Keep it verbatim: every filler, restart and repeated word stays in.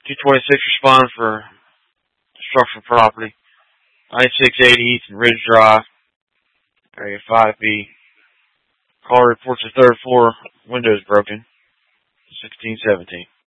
two twenty-six responding for structural property. ninety-six eighty East and Ridge Drive, Area five B. Caller reports the third floor windows broken. sixteen seventeen.